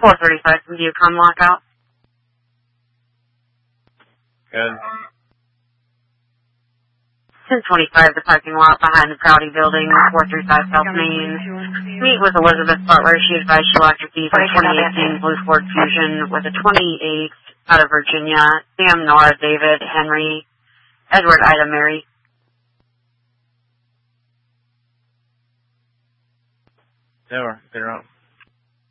435 from Viewcom lockout. Good. 1025, the parking lot behind the Prouty building, 435 South Main. Meet with Elizabeth Butler. She advised she locked her keys in 2018 Blue Ford Fusion with a 28 out of Virginia. Sam, Nora, David, Henry, Edward, Ida, Mary. They're out.